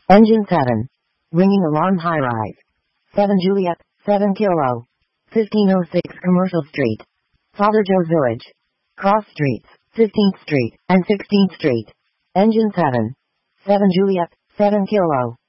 Engine 7. Ringing alarm high rise. 7 Juliet, 7 Kilo. 1506 Commercial Street. Father Joe's Village. Cross Streets, 15th Street and 16th Street. Engine 7. 7 Juliet, 7 Kilo.